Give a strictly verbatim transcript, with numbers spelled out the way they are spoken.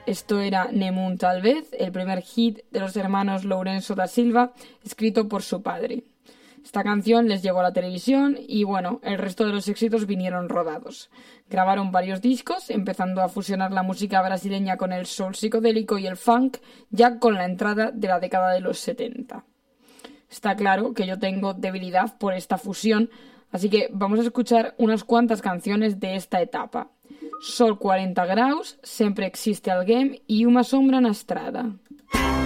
Esto era Nemun tal vez, el primer hit de los hermanos Lourenço da Silva, escrito por su padre. Esta canción les llegó a la televisión y bueno, el resto de los éxitos vinieron rodados. Grabaron varios discos, empezando a fusionar la música brasileña con el soul psicodélico y el funk, ya con la entrada de la década de los setenta. Está claro que yo tengo debilidad por esta fusión, así que vamos a escuchar unas cuantas canciones de esta etapa. Sol cuarenta graus, Sempre existe alguém e Uma sombra na estrada.